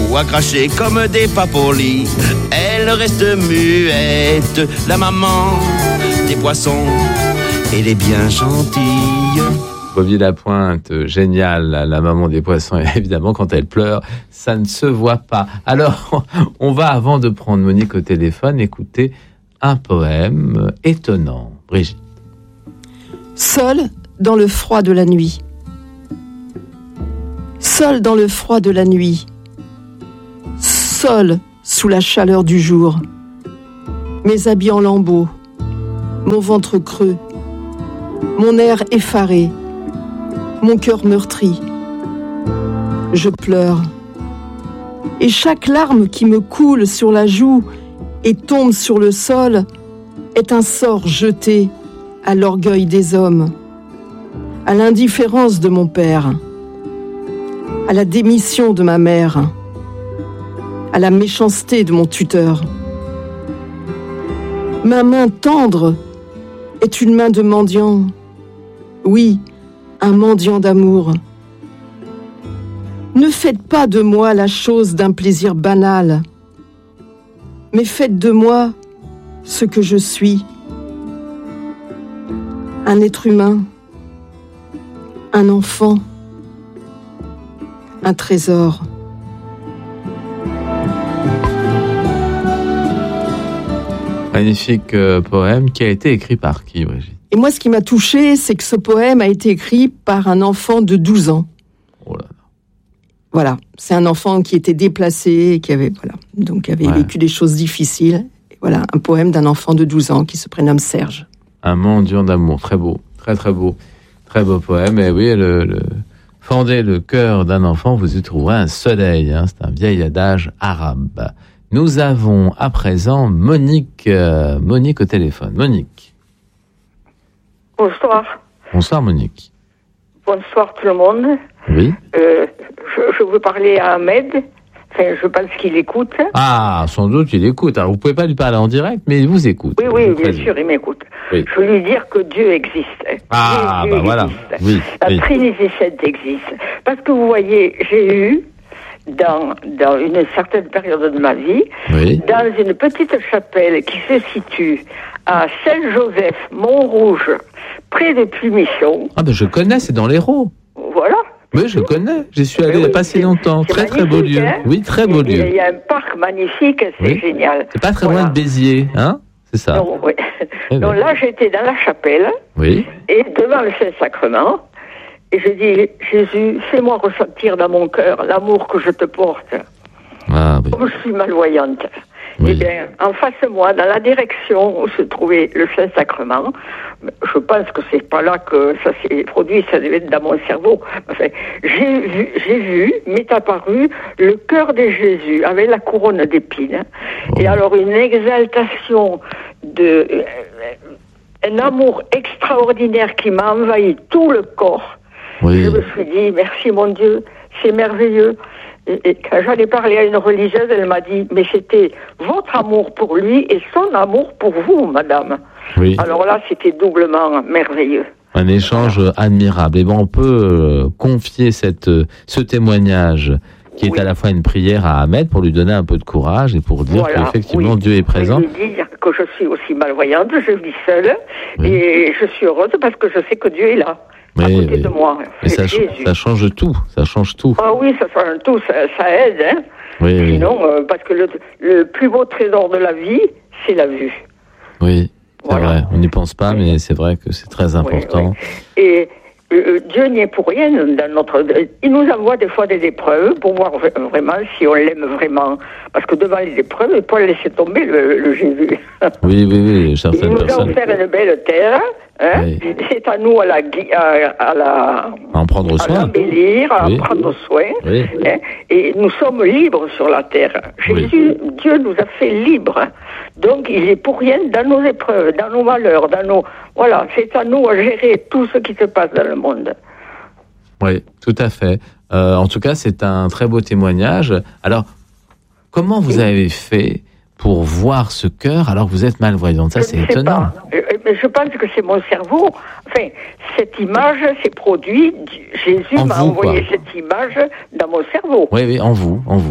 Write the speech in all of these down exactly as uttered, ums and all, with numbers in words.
ou à cracher comme des papolis. Elle reste muette, la maman des poissons, elle est bien gentille. Bobby Lapointe, génial, la maman des poissons, et évidemment quand elle pleure, ça ne se voit pas. Alors, on va, avant de prendre Monique au téléphone, écouter un poème étonnant. Brigitte. Seul dans le froid de la nuit. Seul dans le froid de la nuit. Seul sous la chaleur du jour. Mes habits en lambeaux. Mon ventre creux. Mon air effaré. Mon cœur meurtri. Je pleure. Et chaque larme qui me coule sur la joue et tombe sur le sol est un sort jeté à l'orgueil des hommes, à l'indifférence de mon père, à la démission de ma mère, à la méchanceté de mon tuteur. Ma main tendre est une main de mendiant. Oui, un mendiant d'amour. Ne faites pas de moi la chose d'un plaisir banal, mais faites de moi ce que je suis. Un être humain, un enfant, un trésor. Magnifique euh, poème qui a été écrit par qui, Brigitte? Et moi, ce qui m'a touchée, c'est que ce poème a été écrit par un enfant de douze ans. Oh là là. Voilà, c'est un enfant qui était déplacé, qui avait, voilà, donc qui avait ouais. vécu des choses difficiles. Et voilà, un poème d'un enfant de douze ans qui se prénomme Serge. Un mendiant d'amour, très beau, très très beau, très beau poème. Et oui, le, le fendez le cœur d'un enfant, vous y trouverez un soleil. Hein, c'est un vieil adage arabe. Nous avons à présent Monique, euh, Monique au téléphone. Monique. Bonsoir. Bonsoir Monique. Bonsoir tout le monde. Oui. Euh, je, je veux parler à Ahmed. Enfin, je pense qu'il écoute. Ah, sans doute il écoute. Alors vous pouvez pas lui parler en direct, mais il vous écoute. Oui, oui, bien sûr, il m'écoute. Oui. Je veux lui dire que Dieu existe. Ah, Dieu bah voilà. Oui, La oui. Trinité sainte existe. Parce que vous voyez, j'ai eu, dans, dans une certaine période de ma vie, oui. dans une petite chapelle qui se situe à Saint-Joseph, Montrouge, près de Plumichon. Ah ben je connais, c'est dans l'Hérault. Voilà. Oui, je connais. J'y suis allé il n'y a pas si longtemps. Très très beau lieu. Hein, oui, très beau lieu. Il y a un parc magnifique, c'est oui. génial. C'est pas très voilà. loin de Béziers, hein? C'est ça. Donc, oui. eh Donc là, j'étais dans la chapelle. Oui. Et devant le Saint-Sacrement. Et je dis, Jésus, fais-moi ressentir dans mon cœur l'amour que je te porte. Ah, oui. Comme je suis malvoyante. Oui. Eh bien, en face de moi, dans la direction où se trouvait le Saint-Sacrement, je pense que c'est pas là que ça s'est produit, ça devait être dans mon cerveau. Enfin, j'ai vu, j'ai vu, m'est apparu le cœur de Jésus avec la couronne d'épines. Oh. Et alors une exaltation de, euh, un amour extraordinaire qui m'a envahi tout le corps. Oui. Je me suis dit, merci mon Dieu, c'est merveilleux. Et, et quand j'en ai parlé à une religieuse, elle m'a dit, mais c'était votre amour pour lui et son amour pour vous, madame. Oui. Alors là, c'était doublement merveilleux. Un échange voilà. admirable. Et bon, on peut euh, confier cette, ce témoignage qui est oui. à la fois une prière à Ahmed pour lui donner un peu de courage et pour dire voilà, qu'effectivement oui. Dieu est présent. Je lui dire que je suis aussi malvoyante, je vis seule oui. et je suis heureuse parce que je sais que Dieu est là. Oui, à côté oui. de moi. Mais ça, ça change tout, ça change tout. Ah oui, ça change tout, ça, ça aide. Hein. Oui, Sinon, oui. Euh, parce que le, le plus beau trésor de la vie, c'est la vue. Oui, c'est voilà. vrai. On n'y pense pas, oui. mais c'est vrai que c'est très important. Oui, oui. Et euh, Dieu n'y est pour rien dans notre. Il nous envoie des fois des épreuves pour voir vraiment si on l'aime vraiment. Parce que devant les épreuves, il ne peut pas laisser tomber le, le Jésus. Oui, oui, oui, certaines il nous personnes. a offert une belle terre. Hein oui. C'est à nous à la, à, à la à en prendre à soin, l'embellir, à oui. en prendre soin. Oui. Hein, et nous sommes libres sur la terre. Jésus, oui. Dieu nous a fait libres. Donc il est pour rien dans nos épreuves, dans nos malheurs, dans nos voilà. C'est à nous à gérer tout ce qui se passe dans le monde. Oui, tout à fait. Euh, en tout cas, c'est un très beau témoignage. Alors, comment vous oui. avez fait pour voir ce cœur alors que vous êtes malvoyante? Ça, c'est étonnant. Mais je pense que c'est mon cerveau. Enfin, cette image s'est produite. Jésus en m'a vous, envoyé quoi. cette image dans mon cerveau. Oui, oui, en vous, en vous.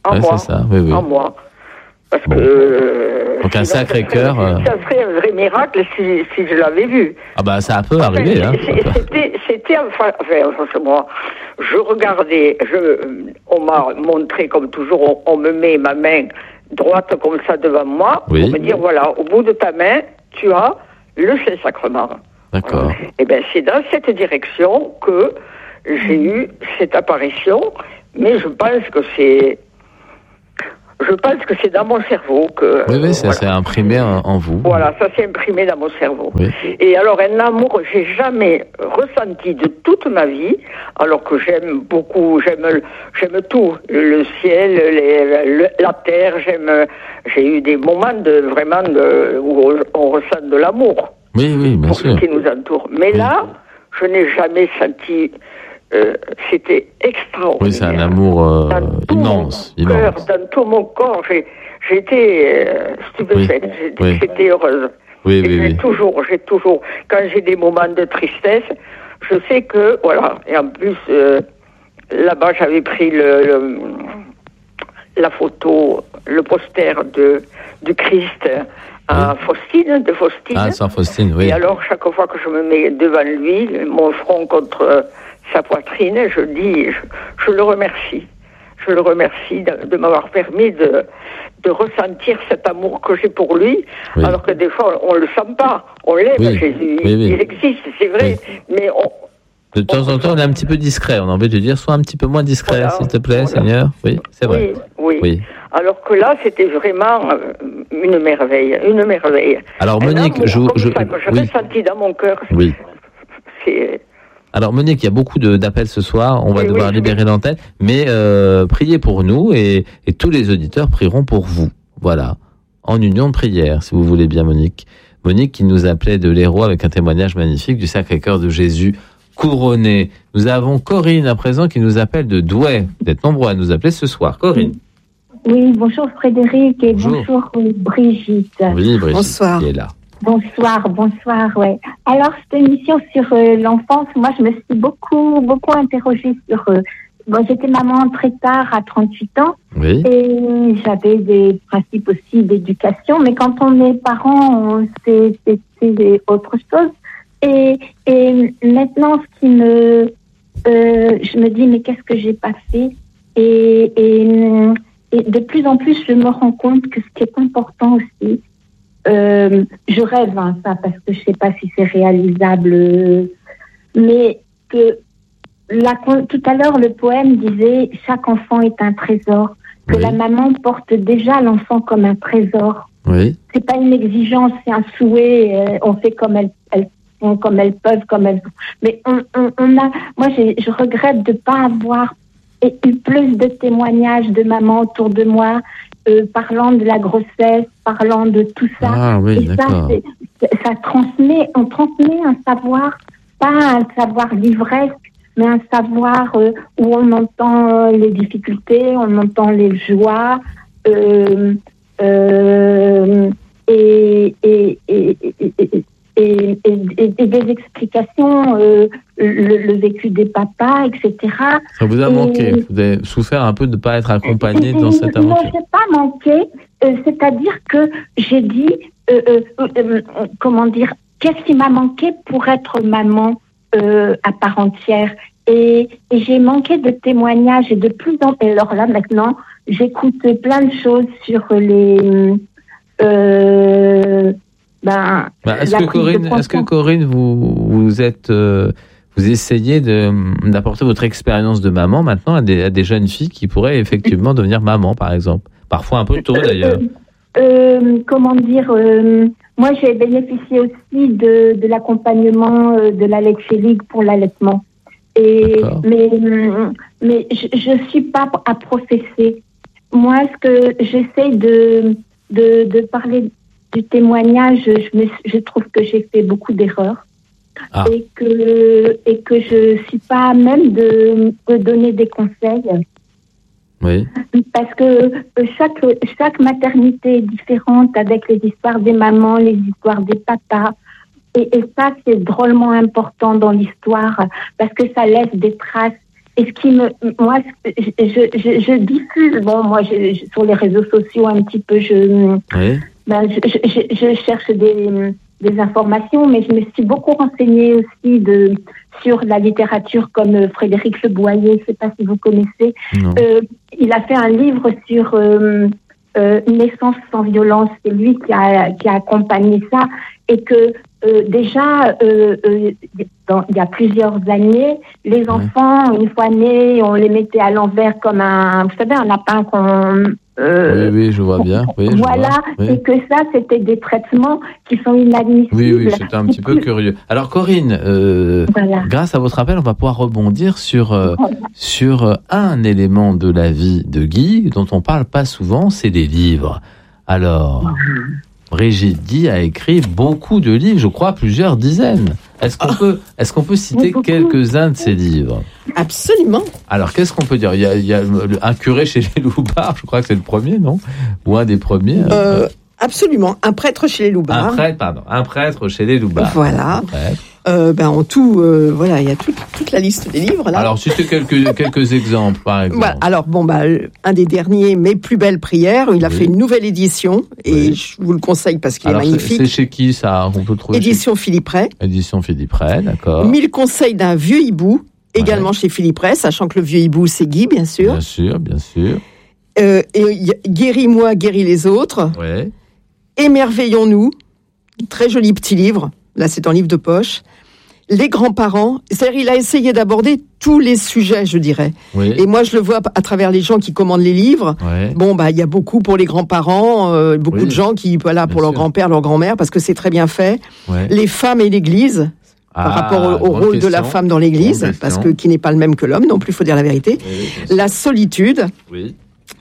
En ouais, moi. C'est ça, oui, oui. En moi. Parce bon. que... Euh, Donc un sacré ça serait, cœur... Euh... Ça serait un vrai miracle si, si je l'avais vu. Ah bah ça peut Enfin, arriver, hein. C'était, c'était enfin, enfin, moi, je regardais, je, on m'a montré comme toujours, on, on me met ma main droite comme ça devant moi, oui. pour me dire, voilà, au bout de ta main, tu as le Saint-Sacrement. D'accord. Et bien, c'est dans cette direction que j'ai eu cette apparition, mais je pense que c'est... Je pense que c'est dans mon cerveau que... Oui, oui, ça voilà. s'est imprimé en, en vous. Voilà, ça s'est imprimé dans mon cerveau. Oui. Et alors, un amour, j'ai jamais ressenti de toute ma vie, alors que j'aime beaucoup, j'aime, j'aime tout, le ciel, les, le, la terre, j'aime... J'ai eu des moments de vraiment de, où on ressent de l'amour. Oui, oui, bien pour sûr. ce qui nous entoure. Mais oui. Là, je n'ai jamais senti... Euh, c'était extraordinaire. Oui, c'est un amour euh, immense, mon cœur, immense. Dans tout mon corps, j'ai, j'étais euh, stupéfaite, oui. j'étais, oui. j'étais heureuse. Oui, et oui, j'ai oui. toujours, j'ai toujours, quand j'ai des moments de tristesse, je sais que, voilà, et en plus, euh, là-bas, j'avais pris le, le, la photo, le poster de, du Christ à oui. Faustine, de Faustine. Ah, sans Faustine, oui. Et alors, chaque fois que je me mets devant lui, mon front contre sa poitrine, je dis, je, je le remercie. Je le remercie de, de m'avoir permis de, de ressentir cet amour que j'ai pour lui, oui. alors que des fois, on ne le sent pas. On l'aime, oui. Jésus. Oui, oui. Il existe, c'est vrai, oui. mais on... De temps en temps, on est un petit peu discret. On a envie de dire, sois un petit peu moins discret, voilà. s'il te plaît, voilà. Seigneur. Oui, c'est vrai. Oui, oui. oui. Alors que là, c'était vraiment une merveille, une merveille. Alors, Monique, amour, je... je, ça, que je oui. ressenti dans mon cœur, oui. c'est... Alors Monique, il y a beaucoup de, d'appels ce soir, on va oui, devoir oui, libérer oui. l'antenne, mais euh, priez pour nous et, et tous les auditeurs prieront pour vous. Voilà, en union de prière, si vous voulez bien Monique. Monique qui nous appelait de l'Hérault avec un témoignage magnifique du Sacré-Cœur de Jésus couronné. Nous avons Corinne à présent qui nous appelle de Douai. Vous êtes nombreux à nous appeler ce soir. Corinne. Oui, bonjour Frédéric et bonjour, bonjour Brigitte. Oui, Brigitte bonsoir. Qui est là. Bonsoir, bonsoir, ouais. Alors, cette émission sur euh, l'enfance, moi, je me suis beaucoup, beaucoup interrogée sur... Euh, bon, j'étais maman très tard, à trente-huit ans, oui. Et j'avais des principes aussi d'éducation, mais quand on est parent, on, c'est, c'est, c'est autre chose. Et, et maintenant, ce qui me... Euh, je me dis, mais qu'est-ce que j'ai pas fait ? et, et, et de plus en plus, je me rends compte que ce qui est important aussi, Euh, je rêve, hein, ça, parce que je sais pas si c'est réalisable, euh, mais que la, tout à l'heure, le poème disait « Chaque enfant est un trésor », que oui. La maman porte déjà l'enfant comme un trésor. Oui. C'est pas une exigence, c'est un souhait, euh, on fait comme elles, elles font, comme elles peuvent, comme elles... Mais on, on, on a... Moi, j'ai, je regrette de pas avoir eu plus de témoignages de maman autour de moi, Euh, parlant de la grossesse, parlant de tout ça. Ah oui, et ça, c'est, c'est, ça transmet, on transmet un savoir, pas un savoir d'ivresse, mais un savoir euh, où on entend les difficultés, on entend les joies, euh, euh, et, et, et, et, et Et, et, et, et des explications, euh, le, le vécu des papas, et cetera. Ça vous a et, manqué. Vous avez souffert un peu de ne pas être accompagné dans cette aventure. Non, je n'ai pas manqué. Euh, c'est-à-dire que j'ai dit, euh, euh, euh, comment dire, qu'est-ce qui m'a manqué pour être maman euh, à part entière. Et, et j'ai manqué de témoignages et de plus en plus. Alors là, maintenant, j'écoute plein de choses sur les... Euh, Ben, bah, est-ce, que Corinne, est-ce que Corinne, vous, vous êtes, euh, vous essayez de, d'apporter votre expérience de maman maintenant à des, à des jeunes filles qui pourraient effectivement devenir maman, par exemple? Parfois un peu tôt d'ailleurs. Euh, euh, comment dire, euh, moi j'ai bénéficié aussi de, de l'accompagnement euh, de la Lecce League pour l'allaitement. Et, mais, mais je, je suis pas à professer. Moi, ce que j'essaie de, de, de parler du témoignage, je, me, je trouve que j'ai fait beaucoup d'erreurs ah. et que et que je suis pas à même de, de donner des conseils. Oui. Parce que chaque chaque maternité est différente avec les histoires des mamans, les histoires des papas, et, et ça c'est drôlement important dans l'histoire parce que ça laisse des traces et ce qui me, moi, je, je, je, je diffuse, bon, moi, je, je, sur les réseaux sociaux un petit peu, je, oui. ben, je, je, je cherche des, des informations, mais je me suis beaucoup renseignée aussi de, sur la littérature comme Frédéric Le Boyer, je ne sais pas si vous connaissez. Euh, il a fait un livre sur euh, euh, Naissance sans violence, c'est lui qui a, qui a accompagné ça, et que euh, déjà, euh, euh, dans, il y a plusieurs années, les enfants, une fois nés, on les mettait à l'envers comme un, vous savez, un lapin qu'on... Euh, oui, oui, je vois bien. Oui, voilà, vois, oui. Et que ça, c'était des traitements qui sont inadmissibles. Oui, oui, c'était un petit peu curieux. Alors, Corinne, euh, voilà. grâce à votre appel, on va pouvoir rebondir sur euh, voilà. sur un élément de la vie de Guy dont on parle pas souvent, c'est les livres. Alors, Brigitte Guy a écrit beaucoup de livres, je crois plusieurs dizaines. Est-ce qu'on peut, est-ce qu'on peut citer quelques-uns de ces livres ? Absolument. Alors, qu'est-ce qu'on peut dire ? Il y a, il y a un curé chez les Loubards, je crois que c'est le premier, non ? Ou un des premiers euh, Absolument. Un prêtre chez les Loubards. Un prêtre, pardon. Un prêtre chez les Loubards. Voilà. Euh, ben, en tout, euh, voilà, il y a toute, toute la liste des livres, là. Alors, citez quelques, quelques exemples, par exemple. Voilà. Alors, bon, bah, un des derniers, Mes plus belles prières, il a oui. fait une nouvelle édition, et oui. je vous le conseille parce qu'il Alors, est magnifique. C'est, c'est chez qui, ça? On peut trouver Édition chez... Philippe Ray. Édition Philippe Ray, d'accord. Mille conseils d'un vieux hibou, également ouais. chez Philippe Ray, sachant que le vieux hibou, c'est Guy, bien sûr. Bien sûr, bien sûr. Euh, et Guéris-moi, guéris les autres. Ouais. Émerveillons-nous. Très joli petit livre. Là, c'est un livre de poche. Les grands-parents. C'est-à-dire, il a essayé d'aborder tous les sujets, je dirais. Oui. Et moi, je le vois à travers les gens qui commandent les livres. Ouais. Bon, bah, il y a beaucoup pour les grands-parents, euh, beaucoup oui. de gens qui, voilà, pour bien leur sûr. grand-père, leur grand-mère, parce que c'est très bien fait. Ouais. Les femmes et l'Église. Ah, par rapport au, au rôle question. de la femme dans l'Église, parce que qui n'est pas le même que l'homme, non plus, il faut dire la vérité. Oui, la solitude. Oui.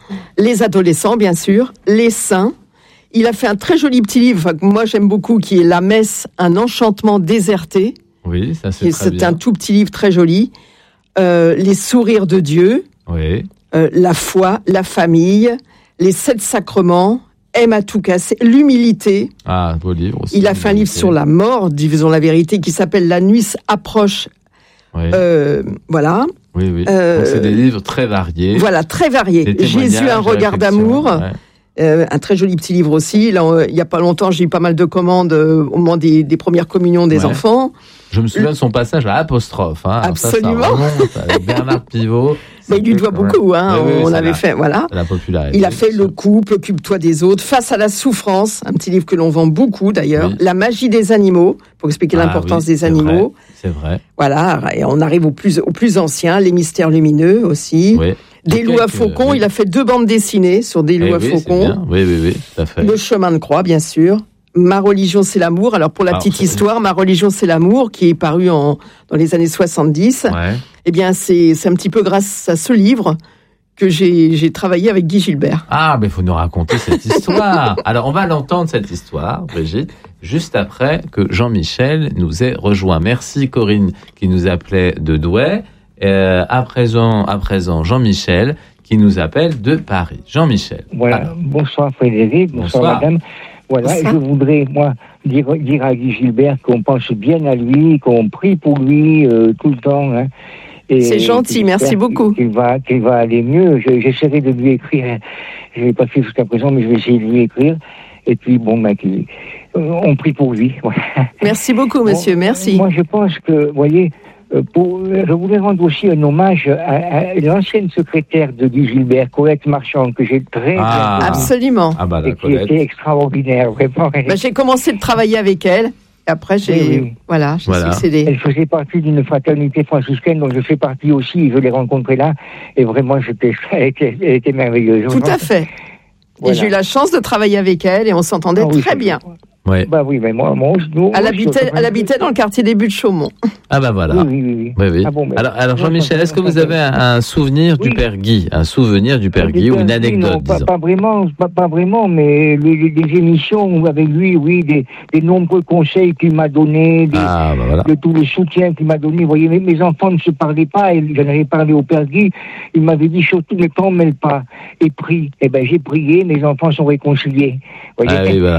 Les adolescents, bien sûr. Les saints. Il a fait un très joli petit livre, que moi j'aime beaucoup, qui est La messe, un enchantement déserté. Oui, ça c'est et très c'est bien. un tout petit livre très joli. Euh, les sourires de Dieu. Oui. Euh, la foi, la famille, les sept sacrements, aime à tout casser, l'humilité. Ah, beau livre aussi. Il a fait un livre sur la mort, disons la vérité, qui s'appelle La nuit approche. Oui. Euh, voilà. Oui, oui. Euh, Donc c'est des livres très variés. Voilà, très variés. Jésus, un regard d'amour. Ouais. Euh, un très joli petit livre aussi. Là, euh, il y a pas longtemps, j'ai eu pas mal de commandes euh, au moment des, des premières communions des ouais. enfants. Je me souviens de son passage à Apostrophe. Hein. Absolument. Ça, ça remonte avec Bernard Pivot. Mais il lui doit beaucoup. Hein. Oui, oui, on avait la, fait, voilà. La popularité. Il a fait Le couple, occupe-toi des autres, Face à la souffrance, un petit livre que l'on vend beaucoup d'ailleurs. Oui. La magie des animaux, pour expliquer ah, l'importance oui, des animaux. Vrai, c'est vrai. Voilà. Et on arrive au plus, au plus ancien, Les mystères lumineux aussi. Oui. Des loups à faucons, oui. Il a fait deux bandes dessinées sur des loups eh à oui, faucons. Oui, oui, oui, tout à fait. Le chemin de croix, bien sûr. Ma religion, c'est l'amour. Alors, pour la Alors, petite c'est... histoire, Ma religion, c'est l'amour, qui est paru en, dans les années soixante-dix. Ouais. Eh bien, c'est, c'est un petit peu grâce à ce livre que j'ai, j'ai travaillé avec Guy Gilbert. Ah, mais il faut nous raconter cette histoire. Alors, on va l'entendre, cette histoire, Brigitte, juste après que Jean-Michel nous ait rejoint. Merci, Corinne, qui nous appelait de Douai. Euh, à présent, à présent, Jean-Michel, qui nous appelle de Paris. Jean-Michel. Voilà. Alors. Bonsoir Frédéric, bonsoir, bonsoir madame. Voilà, bonsoir. Je voudrais, moi, dire, dire à Guy Gilbert qu'on pense bien à lui, qu'on prie pour lui euh, tout le temps. Hein, et c'est gentil, merci beaucoup. Qu'il va, qu'il va aller mieux. Je, j'essaierai de lui écrire. Je ne l'ai pas fait jusqu'à présent, mais je vais essayer de lui écrire. Et puis, bon, ben, qu'il, euh, on prie pour lui. Voilà. Merci beaucoup, monsieur, bon, merci. Moi, je pense que, vous voyez, Pour, je voulais rendre aussi un hommage à, à l'ancienne secrétaire de Guy Gilbert, Colette Marchand, que j'ai très ah, bien absolument, ah bah, et qui était extraordinaire, vraiment. Bah, j'ai commencé de travailler avec elle. Et après, j'ai, oui, oui. voilà, j'ai voilà. succédé. Elle faisait partie d'une fraternité franciscaine dont je fais partie aussi. Je l'ai rencontrée là, et vraiment, j'étais, elle était, elle était merveilleuse. Tout à fait. Voilà. Et j'ai eu la chance de travailler avec elle, et on s'entendait ah, oui, très bien. Ouais. Bah oui, mais moi, moi, moi elle, habitait, elle habitait dans le quartier des Buttes Chaumont. Ah bah voilà. Oui, oui, oui. oui, oui. Ah bon, alors, alors Jean-Michel, est-ce que vous avez un, un souvenir oui. du Père Guy, un souvenir du Père Guy ou une anecdote, non, pas, disons. Pas vraiment, pas, pas vraiment, mais les, les, les émissions avec lui, oui, des, des nombreux conseils qu'il m'a donnés, des, ah, bah voilà. de tous les soutiens qu'il m'a donnés. Vous voyez, mes, mes enfants ne se parlaient pas, et j'en avais parlé au Père Guy. Il m'avait dit surtout ne t'en mêle pas et prie. Eh ben j'ai prié, mes enfants sont réconciliés. Vous voyez, ah oui, voilà.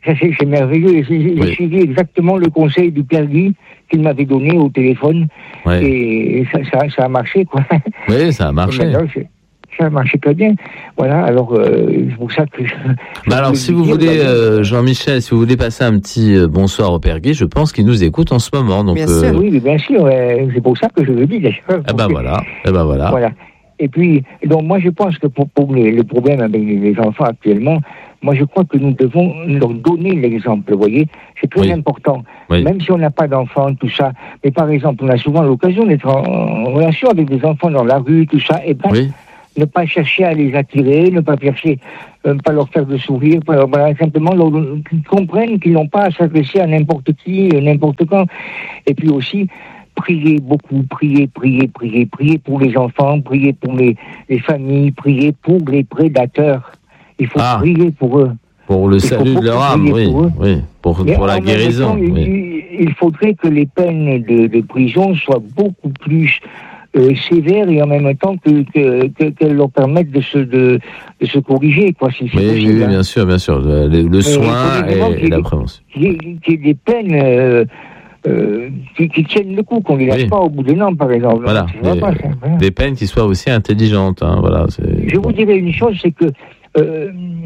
Ça, c'est, c'est merveilleux. J'ai, oui. j'ai suivi exactement le conseil du Père Guy qu'il m'avait donné au téléphone. Oui. Et ça, ça, ça a marché, quoi. Oui, ça a marché. Ça a marché très bien. Voilà, alors, euh, c'est pour ça que... Je, bah alors, si vous dire, voulez, euh, Jean-Michel, si vous voulez passer un petit euh, bonsoir au Père Guy, je pense qu'il nous écoute en ce moment. Donc, bien euh... sûr, oui, bien sûr. Euh, c'est pour ça que je le dis, d'ailleurs. Eh ben voilà, eh ben voilà. Voilà. Et puis, donc moi, je pense que pour, pour les, le problème avec les enfants actuellement, moi, je crois que nous devons leur donner l'exemple, vous voyez. C'est très oui. important. Oui. Même si on n'a pas d'enfants, tout ça. Mais par exemple, on a souvent l'occasion d'être en, en relation avec des enfants dans la rue, tout ça. Et ben, oui. ne pas chercher à les attirer, ne pas chercher, euh, pas leur faire de sourire, pas, voilà, simplement leur, qu'ils comprennent qu'ils n'ont pas à s'adresser à n'importe qui, n'importe quand. Et puis aussi, prier beaucoup, prier, prier, prier, prier pour les enfants, prier pour les, les familles, prier pour les prédateurs. Il faut ah, prier pour eux. Pour le salut de leur âme, oui, pour, oui, pour, pour la guérison. Temps, oui. il, il faudrait que les peines de, de prison soient beaucoup plus euh, sévères et en même temps que, que, que, qu'elles leur permettent de se, de, de se corriger, quoi, si c'est oui, possible. Oui, hein. bien sûr, bien sûr. Le, le soin et, et la prévention. Qu'il y ait, qu'il y ait des peines... Euh, Euh, qui, qui tiennent le coup, qu'on ne les lâche oui. pas au bout d'un an, par exemple. Voilà, des, pas, voilà. des peines qui soient aussi intelligentes. Hein, voilà, c'est... Je vous dirais une chose, c'est que euh,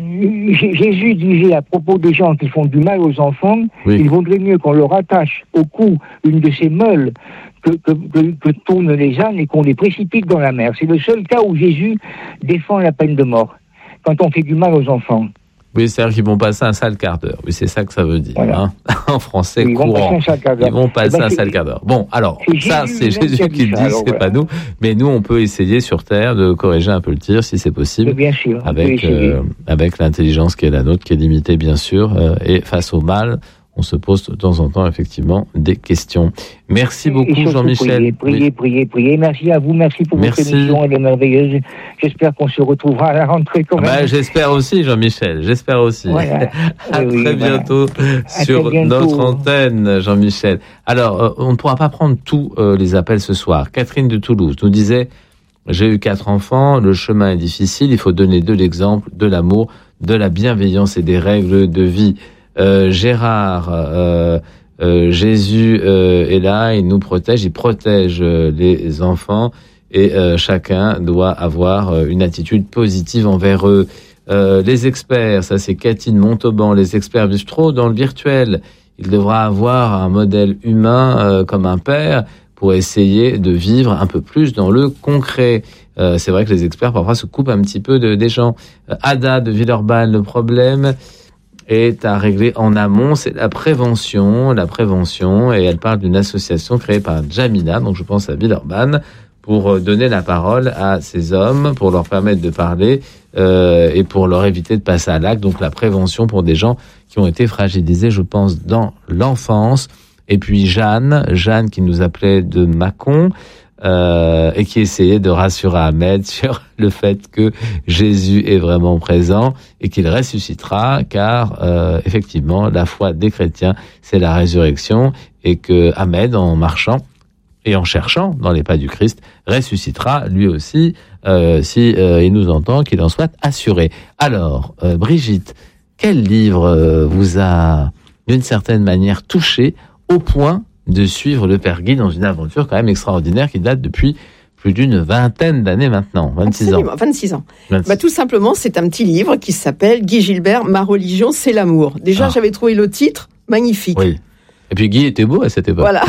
Jésus disait à propos des gens qui font du mal aux enfants, oui. il vaudrait mieux qu'on leur attache au cou une de ces meules que, que, que, que tournent les ânes et qu'on les précipite dans la mer. C'est le seul cas où Jésus défend la peine de mort, quand on fait du mal aux enfants. Oui, c'est-à-dire qu'ils vont passer un sale quart d'heure. Oui, c'est ça que ça veut dire. Voilà. Hein en français oui, courant. Ils vont passer un sale quart d'heure. Bon, alors, c'est ça, c'est Jésus qui le dit, alors, c'est voilà. pas nous. Mais nous, on peut essayer sur Terre de corriger un peu le tir, si c'est possible. Mais bien sûr. Avec, euh, avec l'intelligence qui est la nôtre, qui est limitée, bien sûr. Euh, et face au mal, on se pose de temps en temps, effectivement, des questions. Merci beaucoup, Jean-Michel. Priez, priez, oui. priez, priez. Merci à vous, merci pour merci. votre émission, elle est merveilleuse. J'espère qu'on se retrouvera à la rentrée quand même. Bah, j'espère aussi, Jean-Michel, j'espère aussi. Voilà. à oui, très oui, bientôt voilà. sur très bientôt. notre antenne, Jean-Michel. Alors, euh, on ne pourra pas prendre tous euh, les appels ce soir. Catherine de Toulouse nous disait, j'ai eu quatre enfants, le chemin est difficile, il faut donner de l'exemple, de l'amour, de la bienveillance et des règles de vie. Euh, Gérard, euh, euh, Jésus euh, est là, il nous protège, il protège euh, les enfants et euh, chacun doit avoir euh, une attitude positive envers eux. Euh, les experts, ça c'est Cathy de Montauban, les experts vivent trop dans le virtuel. Il devra avoir un modèle humain euh, comme un père pour essayer de vivre un peu plus dans le concret. Euh, c'est vrai que les experts parfois se coupent un petit peu de, des gens. Euh, Ada de Villeurbanne, le problème est à régler en amont, c'est la prévention, la prévention, et elle parle d'une association créée par Jamila, donc je pense à Villeurbanne, pour donner la parole à ces hommes, pour leur permettre de parler euh, et pour leur éviter de passer à l'acte, donc la prévention pour des gens qui ont été fragilisés, je pense, dans l'enfance. Et puis Jeanne, Jeanne qui nous appelait de Mâcon, Euh, et qui essayait de rassurer Ahmed sur le fait que Jésus est vraiment présent et qu'il ressuscitera, car euh, effectivement la foi des chrétiens c'est la résurrection, et que Ahmed, en marchant et en cherchant dans les pas du Christ, ressuscitera lui aussi euh, si euh, il nous entend, qu'il en soit assuré. Alors euh, Brigitte, quel livre euh, vous a d'une certaine manière touché au point de suivre le Père Guy dans une aventure quand même extraordinaire qui date depuis plus d'une vingtaine d'années maintenant, vingt-six Absolument, ans. vingt-six ans. vingt-six. Bah, tout simplement, c'est un petit livre qui s'appelle Guy Gilbert, Ma religion, c'est l'amour. Déjà, ah. j'avais trouvé le titre magnifique. Oui. Et puis Guy était beau à cette époque. Voilà.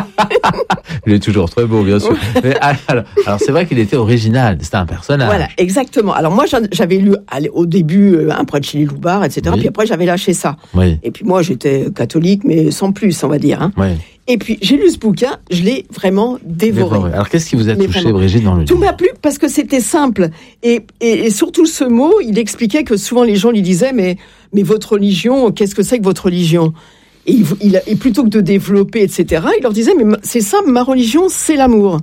Il est toujours très beau, bien sûr. Mais alors, alors c'est vrai qu'il était original, c'était un personnage. Voilà, exactement. Alors moi, j'avais lu au début Un prêtre chez les loupards, et cetera. Oui. Puis après, j'avais lâché ça. Oui. Et puis moi, j'étais catholique, mais sans plus, on va dire. Hein. Oui. Et puis, j'ai lu ce bouquin, je l'ai vraiment dévoré. dévoré. Alors, qu'est-ce qui vous a mais touché, vraiment, Brigitte, dans le livre ? Tout m'a plu parce que c'était simple. Et, et, et surtout, ce mot, il expliquait que souvent les gens lui disaient, mais, mais votre religion, qu'est-ce que c'est que votre religion ? Et, il, il, et plutôt que de développer, et cetera, il leur disait, mais c'est simple, ma religion, c'est l'amour.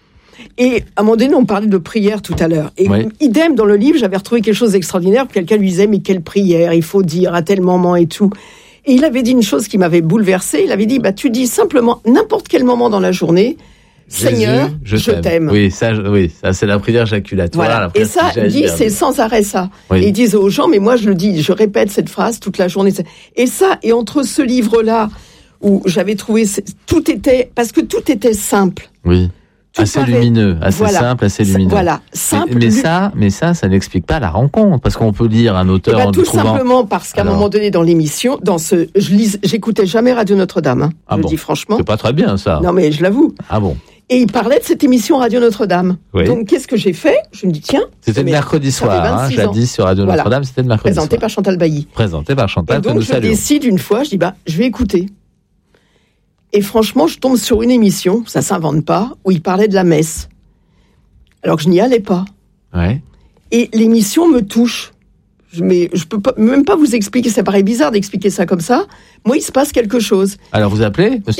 Et à un moment donné, on parlait de prière tout à l'heure. Et oui. idem, dans le livre, j'avais retrouvé quelque chose d'extraordinaire. Quelqu'un lui disait, mais quelle prière, il faut dire à tel moment et tout. Et il avait dit une chose qui m'avait bouleversée. Il avait dit, bah, tu dis simplement, n'importe quel moment dans la journée, Seigneur, je, je t'aime. t'aime. Oui, ça, oui, ça c'est la prière jaculatoire. Voilà. La prière et ça, dit, c'est sans arrêt ça. Oui. Et ils disent aux gens, mais moi je le dis, je répète cette phrase toute la journée. Et ça, et entre ce livre-là, où j'avais trouvé, tout était, parce que tout était simple. Oui. Tout assez paraît, lumineux, assez voilà, simple, assez lumineux. Voilà, simple. Mais, mais ça, mais ça, ça n'explique pas la rencontre, parce qu'on peut lire un auteur ben, en tout trouvant... simplement parce qu'à Alors... un moment donné dans l'émission, dans ce, je lis, j'écoutais jamais Radio Notre-Dame. Hein, ah je bon. le dis franchement. C'est pas très bien ça. Non mais je l'avoue. Ah bon. Et il parlait de cette émission Radio Notre-Dame. Oui. Donc qu'est-ce que j'ai fait ? Je me dis tiens. C'était le mercredi soir, hein, jadis sur Radio voilà. Notre-Dame, c'était le mercredi Présenté soir. par Chantal Bailly. Présenté par Chantal. Et donc je saluons. décide une fois, je dis bah je vais écouter. Et franchement, je tombe sur une émission, ça s'invente pas, où il parlait de la messe. Alors que je n'y allais pas. Ouais. Et l'émission me touche. Je, mais je peux pas, même pas vous expliquer, ça paraît bizarre d'expliquer ça comme ça. Moi, il se passe quelque chose. Alors vous appelez le standard ?